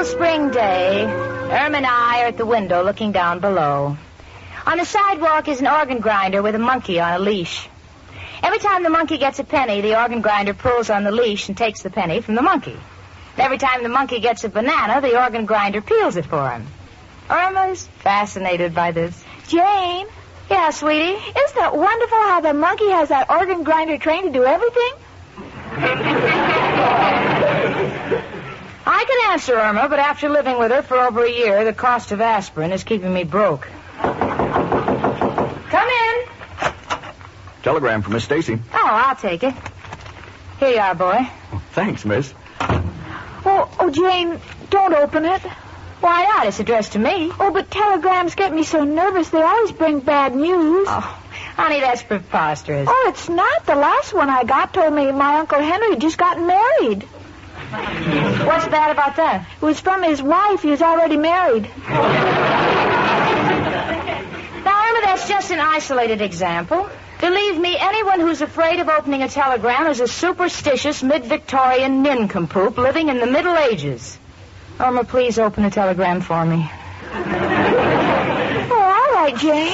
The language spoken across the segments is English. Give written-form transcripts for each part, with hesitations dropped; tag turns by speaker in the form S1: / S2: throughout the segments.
S1: cool spring day, Irma and I are at the window looking down below. On the sidewalk is an organ grinder with a monkey on a leash. Every time the monkey gets a penny, the organ grinder pulls on the leash and takes the penny from the monkey. Every time the monkey gets a banana, the organ grinder peels it for him. Irma's fascinated by this.
S2: Jane?
S1: Yeah, sweetie?
S2: Isn't that wonderful how the monkey has that organ grinder trained to do everything?
S1: I can answer Irma, but after living with her for over a year, the cost of aspirin is keeping me broke. Come in.
S3: Telegram from Miss Stacy.
S1: Oh, I'll take it. Here you are, boy.
S3: Thanks, miss.
S2: Oh, Jane, don't open it.
S1: Why not? It's addressed to me.
S2: Oh, but telegrams get me so nervous. They always bring bad news.
S1: Oh, honey, that's preposterous.
S2: Oh, it's not. The last one I got told me my Uncle Henry just got married.
S1: What's bad about that?
S2: It was from his wife. He was already married.
S1: Now, Irma, that's just an isolated example. Believe me, anyone who's afraid of opening a telegram is a superstitious mid-Victorian nincompoop living in the Middle Ages. Irma, please open the telegram for me.
S2: Oh, all right, Jane.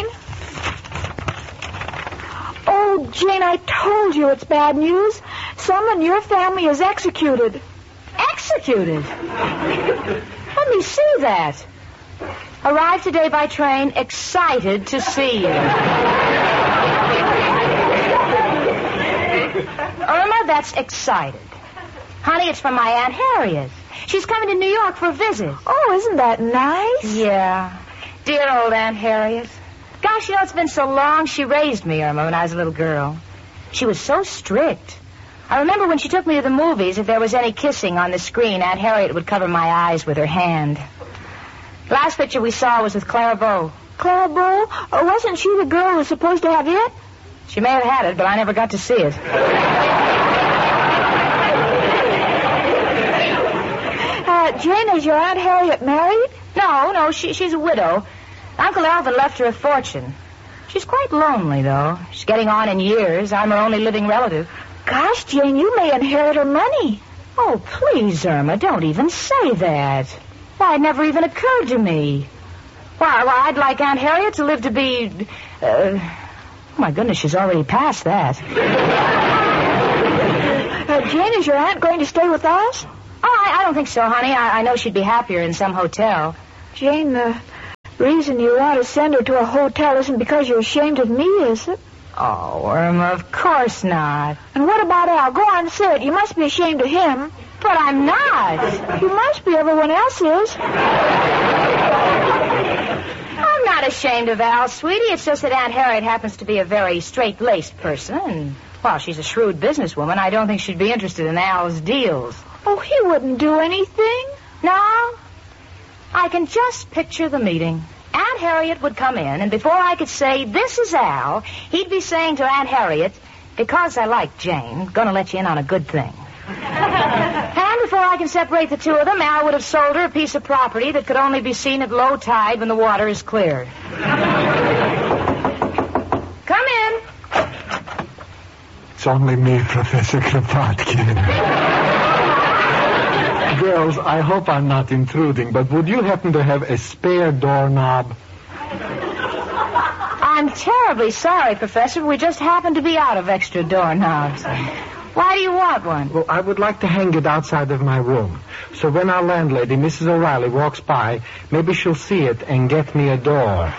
S2: Oh, Jane, I told you it's bad news. Someone in your family is executed.
S1: Executed? Let me see that. Arrived today by train, excited to see you. Irma, that's excited. Honey, it's from my Aunt Harriet. She's coming to New York for a visit.
S2: Oh, isn't that nice?
S1: Yeah. Dear old Aunt Harriet. Gosh, you know, it's been so long. She raised me, Irma, when I was a little girl. She was so strict. I remember when she took me to the movies, if there was any kissing on the screen, Aunt Harriet would cover my eyes with her hand. The last picture we saw was with Clara Bow.
S2: Clara Bow? Oh, wasn't she the girl who was supposed to have it?
S1: She may have had it, but I never got to see it.
S2: Jane, is your Aunt Harriet married?
S1: No, she's a widow. Uncle Alvin left her a fortune. She's quite lonely, though. She's getting on in years. I'm her only living relative.
S2: Gosh, Jane, you may inherit her money.
S1: Oh, please, Irma, don't even say that. Why, it never even occurred to me. Why, I'd like Aunt Harriet to live to be... oh, my goodness, she's already past that.
S2: Jane, is your aunt going to stay with us?
S1: Oh, I don't think so, honey. I know she'd be happier in some hotel.
S2: Jane, the reason you want to send her to a hotel isn't because you're ashamed of me, is it?
S1: Oh, Irma, of course not.
S2: And what about Al? Go on, say it. You must be ashamed of him.
S1: But I'm not.
S2: You must be. Everyone else is.
S1: I'm not ashamed of Al, sweetie. It's just that Aunt Harriet happens to be a very straight-laced person. And while she's a shrewd businesswoman, I don't think she'd be interested in Al's deals.
S2: Oh, he wouldn't do anything.
S1: No. I can just picture the meeting. Aunt Harriet would come in, and before I could say, "This is Al," he'd be saying to Aunt Harriet, "Because I like Jane, gonna let you in on a good thing." And before I can separate the two of them, Al would have sold her a piece of property that could only be seen at low tide when the water is clear. Come in.
S4: It's only me, Professor Kropotkin. Girls, I hope I'm not intruding, but would you happen to have a spare doorknob?
S1: I'm terribly sorry, Professor. We just happen to be out of extra doorknobs. Why do you want one?
S4: Well, I would like to hang it outside of my room. So when our landlady, Mrs. O'Reilly, walks by, maybe she'll see it and get me a door.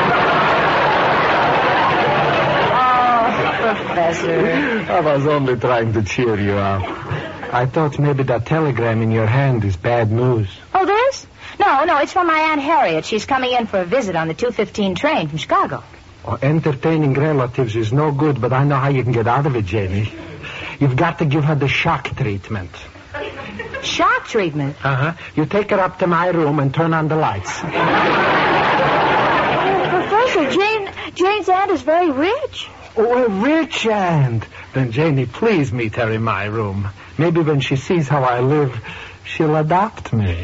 S1: Oh, Professor.
S4: I was only trying to cheer you up. I thought maybe that telegram in your hand is bad news.
S1: Oh, this? No, it's from my Aunt Harriet. She's coming in for a visit on the 2:15 train from Chicago.
S4: Oh, entertaining relatives is no good, but I know how you can get out of it, Jamie. You've got to give her the shock treatment.
S1: Shock treatment?
S4: Uh-huh. You take her up to my room and turn on the lights.
S2: Professor, Jane's aunt is very rich.
S4: Oh, a rich aunt. Then, Janie, please meet her in my room. Maybe when she sees how I live, she'll adopt me.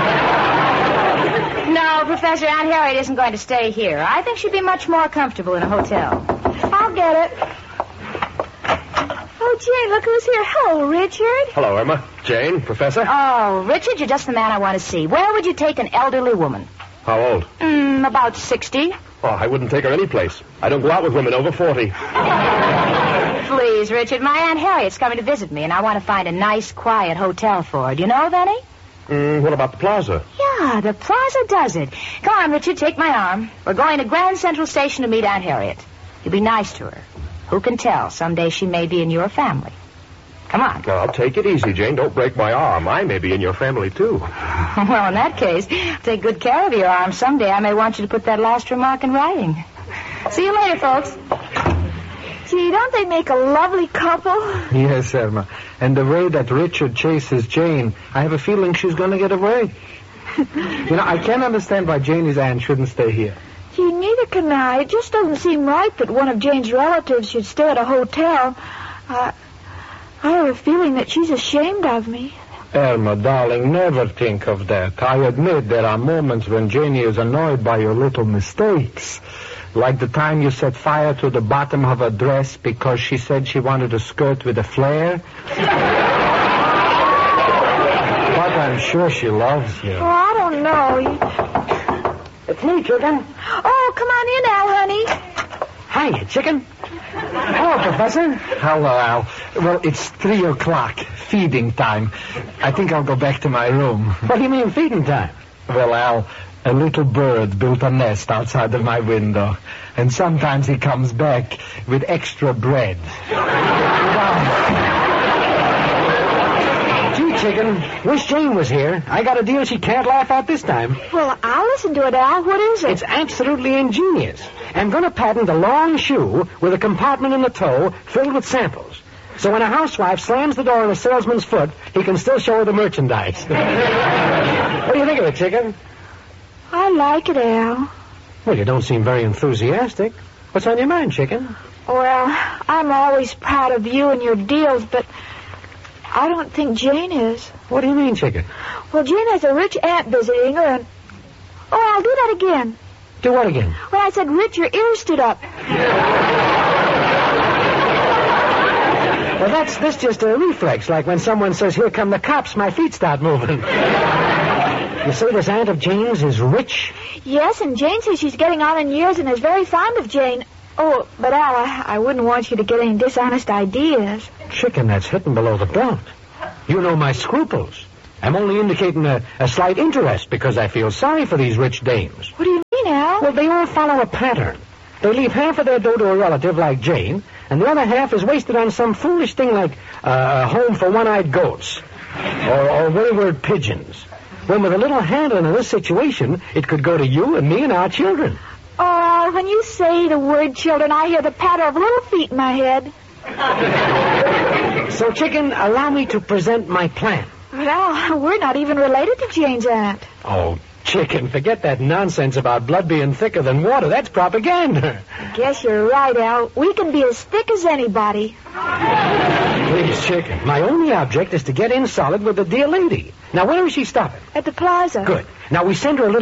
S1: No, Professor, Aunt Harriet isn't going to stay here. I think she'd be much more comfortable in a hotel.
S2: I'll get it. Oh, Oh, Jane, look who's here. Hello, Richard.
S3: Hello, Irma. Jane, Professor.
S1: Oh, Richard, you're just the man I want to see. Where would you take an elderly woman?
S3: How old?
S1: About 60.
S3: Oh, I wouldn't take her any place. I don't go out with women over 40.
S1: Please, Richard, my Aunt Harriet's coming to visit me, and I want to find a nice, quiet hotel for her. Do you know of any?
S3: What about the plaza?
S1: Yeah, the Plaza does it. Come on, Richard, take my arm. We're going to Grand Central Station to meet Aunt Harriet. You be nice to her. Who can tell? Someday she may be in your family. Come on.
S3: Now, take it easy, Jane. Don't break my arm. I may be in your family, too.
S1: Well, in that case, take good care of your arm. Someday I may want you to put that last remark in writing. See you later, folks.
S2: Gee, don't they make a lovely couple?
S4: Yes, Irma. And the way that Richard chases Jane, I have a feeling she's going to get away. I can't understand why Janie's aunt shouldn't stay here.
S2: Gee, neither can I. It just doesn't seem right that one of Jane's relatives should stay at a hotel. I have a feeling that she's ashamed of me.
S4: Irma, darling, never think of that. I admit there are moments when Janie is annoyed by your little mistakes. Like the time you set fire to the bottom of her dress because she said she wanted a skirt with a flare. But I'm sure she loves you.
S2: Oh, I don't know.
S4: It's me, chicken.
S2: Oh, come on in, Al, honey.
S4: Hiya, chicken. Hello, Professor. Hello, Al. Well, it's 3 o'clock. Feeding time. I think I'll go back to my room. What do you mean, feeding time? Well, Al, a little bird built a nest outside of my window. And sometimes he comes back with extra bread. Gee, chicken, wish Jane was here. I got a deal she can't laugh at this time.
S2: Well, I'll listen to it, Al. What is it?
S5: It's absolutely ingenious. I'm going to patent a long shoe with a compartment in the toe filled with samples. So when a housewife slams the door on a salesman's foot, he can still show her the merchandise. What do you think of it, chicken?
S2: I like it, Al.
S5: Well, you don't seem very enthusiastic. What's on your mind, chicken?
S2: Well, I'm always proud of you and your deals, but I don't think Jane is.
S5: What do you mean, chicken?
S2: Well, Jane has a rich aunt visiting her, and... Oh, I'll do that again.
S5: Do what again?
S2: When I said rich, your ears stood up.
S5: Well, that's just a reflex, like when someone says, "Here come the cops," my feet start moving. You say this aunt of Jane's is rich?
S2: Yes, and Jane says she's getting on in years and is very fond of Jane. Oh, but Al, I wouldn't want you to get any dishonest ideas.
S5: Chicken, that's hitting below the belt. You know my scruples. I'm only indicating a slight interest because I feel sorry for these rich dames.
S2: What do you mean, Al?
S5: Well, they all follow a pattern. They leave half of their dough to a relative like Jane, and the other half is wasted on some foolish thing like a home for one-eyed goats or wayward pigeons. When with a little handling in this situation, it could go to you and me and our children.
S2: Oh, when you say the word children, I hear the patter of little feet in my head.
S5: So, chicken, allow me to present my plan.
S2: Well, we're not even related to Jane's aunt.
S5: Oh, chicken, forget that nonsense about blood being thicker than water. That's propaganda.
S2: Guess you're right, Al. We can be as thick as anybody.
S5: Please, chicken, my only object is to get in solid with the dear lady. Now, where is she stopping?
S2: At the plaza.
S5: Good. Now, we send her a little